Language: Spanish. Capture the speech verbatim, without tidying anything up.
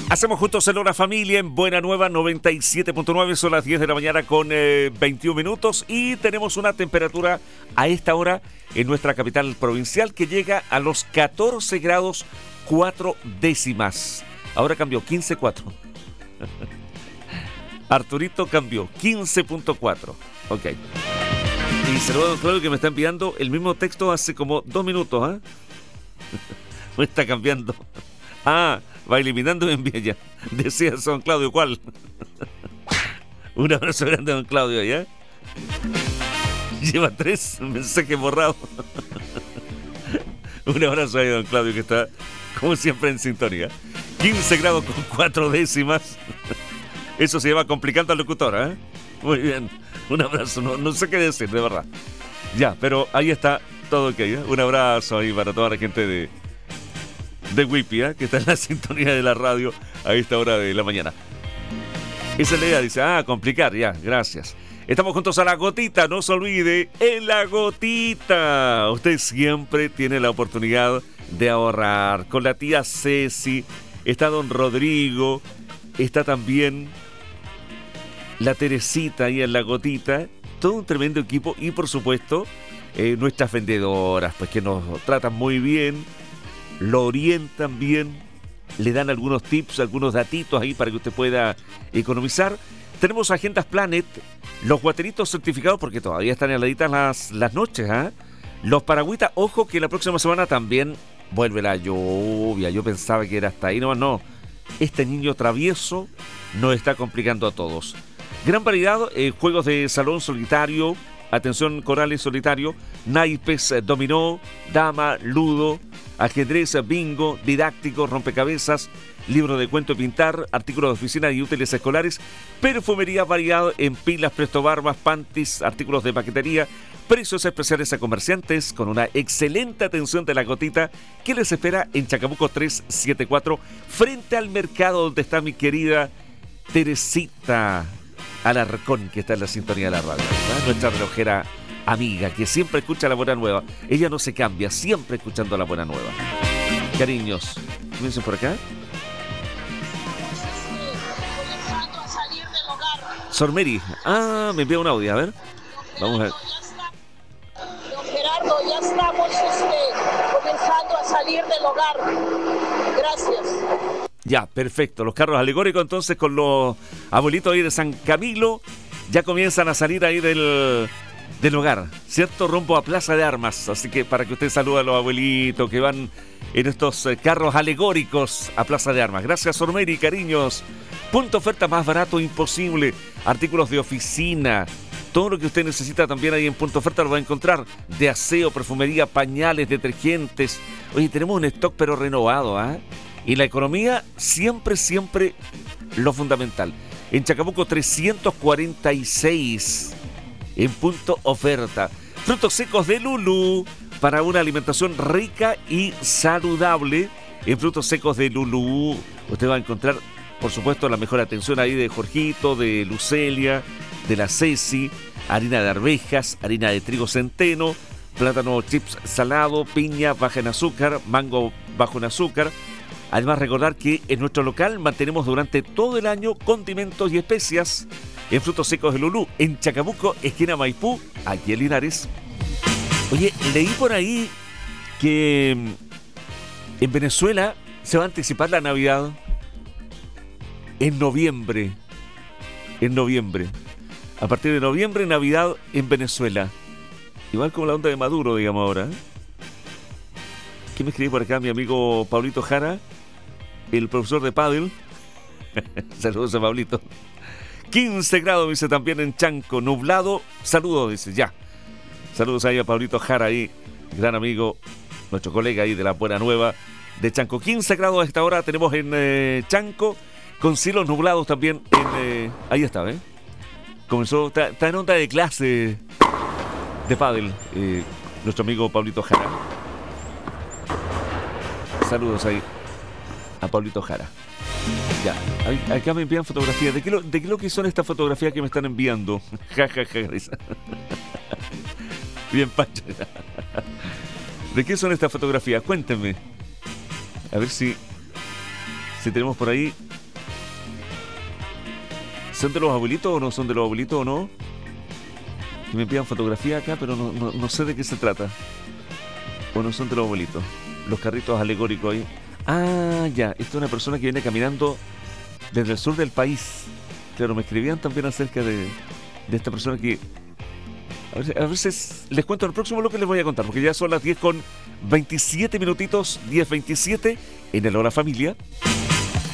Hacemos juntos en Hora Familia en Buena Nueva noventa y siete punto nueve. Son las diez de la mañana con eh, veintiún minutos y tenemos una temperatura a esta hora en nuestra capital provincial que llega a los catorce grados cuatro décimas. Ahora cambió quince punto cuatro. Arturito cambió quince punto cuatro. Ok. Y saludos a don Claudio que me está enviando el mismo texto hace como dos minutos. ¿eh? Me está cambiando. Ah, va eliminando y envía ya. Decía don Claudio, ¿cuál? Un abrazo grande a don Claudio, ¿ya? Lleva tres mensajes borrados. Un abrazo a don Claudio que está, como siempre, en sintonía. quince grados con cuatro décimas. Eso se lleva complicando al locutor, ¿eh? Muy bien. Un abrazo. No, no sé qué decir, de verdad. Ya, pero ahí está todo ok, ¿eh? Un abrazo ahí para toda la gente de... de Wipi, ¿eh? Que está en la sintonía de la radio a esta hora de la mañana. Esa es la idea, dice, ah, complicar, ya, gracias. Estamos juntos a La Gotita, no se olvide, en La Gotita. Usted siempre tiene la oportunidad de ahorrar. Con la tía Ceci, está don Rodrigo, está también la Teresita ahí en La Gotita. Todo un tremendo equipo y, por supuesto, eh, nuestras vendedoras, pues que nos tratan muy bien. Lo orientan bien, le dan algunos tips, algunos datitos ahí para que usted pueda economizar. Tenemos Agendas Planet, los guateritos certificados porque todavía están heladitas las, las noches, ¿eh? Los paragüitas, ojo que la próxima semana también vuelve la lluvia. Yo pensaba que era hasta ahí, no, no. Este niño travieso nos está complicando a todos. Gran variedad, eh, juegos de salón solitario, atención coral y solitario, naipes, dominó, dama, ludo, ajedrez, bingo, didáctico, rompecabezas, libro de cuento y pintar, artículos de oficina y útiles escolares, perfumería variada en pilas, presto barbas, panties, artículos de paquetería, precios especiales a comerciantes con una excelente atención de La Gotita que les espera en Chacabuco trescientos setenta y cuatro frente al mercado donde está mi querida Teresita Alarcón, que está en la sintonía de la radio, ¿verdad? Nuestra relojera amiga que siempre escucha La Buena Nueva. Ella no se cambia, siempre escuchando La Buena Nueva. Cariños, ¿me dicen por acá? Sor Mary, ah, me envía un audio, a ver. Vamos a ver. Don Gerardo, ya estamos este, comenzando a salir del hogar. Gracias. Ya, perfecto. Los carros alegóricos entonces con los abuelitos ahí de San Camilo ya comienzan a salir ahí del, del hogar, ¿cierto? Rumbo a Plaza de Armas. Así que para que usted salude a los abuelitos que van en estos eh, carros alegóricos a Plaza de Armas. Gracias, Sor Mary, cariños. Punto oferta más barato imposible. Artículos de oficina. Todo lo que usted necesita también ahí en Punto Oferta lo va a encontrar. De aseo, perfumería, pañales, detergentes. Oye, tenemos un stock pero renovado, ¿ah? ¿eh? Y la economía siempre, siempre lo fundamental. En Chacabuco trescientos cuarenta y seis, en Punto Oferta. Frutos secos de Lulú para una alimentación rica y saludable. En Frutos secos de Lulú usted va a encontrar, por supuesto, la mejor atención ahí de Jorgito, de Lucelia, de la Ceci, harina de arvejas, harina de trigo centeno, plátano chips salado, piña baja en azúcar, mango bajo en azúcar. Además, recordar que en nuestro local mantenemos durante todo el año condimentos y especias en Frutos secos de Lulú, en Chacabuco, esquina Maipú, aquí en Linares. Oye, leí por ahí que en Venezuela se va a anticipar la Navidad en noviembre. En noviembre. A partir de noviembre, Navidad en Venezuela. Igual como la onda de Maduro, digamos ahora. ¿Qué me escribí por acá mi amigo Pablito Jara? El profesor de pádel. Saludos a Pablito. quince grados, dice también en Chanco. Nublado. Saludos, dice, ya. Saludos ahí a Pablito Jara, ahí, gran amigo, nuestro colega ahí de La Buena Nueva de Chanco. quince grados a esta hora tenemos en eh, Chanco, con cielos nublados también en... Eh, ahí está, ¿eh? Comenzó, está, está en onda de clase de pádel, eh, nuestro amigo Pablito Jara. Saludos ahí a Pablito Jara. Ya, ahí, acá me envían fotografías. ¿De qué, lo, ¿De qué lo que son estas fotografías que me están enviando? Ja, ja, ja, risa. Bien, Pacho. ¿De qué son estas fotografías? Cuéntenme. A ver si, si tenemos por ahí ¿Son de los abuelitos o no son de los abuelitos o no? Que me pidan fotografía acá, pero no, no, no sé de qué se trata. ¿O no son de los abuelitos? Los carritos alegóricos ahí. Ah, ya. Esta es una persona que viene caminando desde el sur del país. Claro, me escribían también acerca de, de esta persona que... A veces, a veces les cuento en el próximo bloque, les voy a contar, porque ya son las diez con veintisiete minutitos, diez veintisiete en el Hora Familia.